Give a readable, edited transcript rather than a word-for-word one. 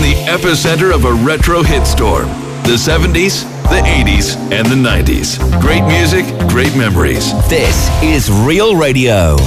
the epicenter of a retro hit storm. The 70s, the 80s, and the 90s. Great music, great memories. This is Real Radio.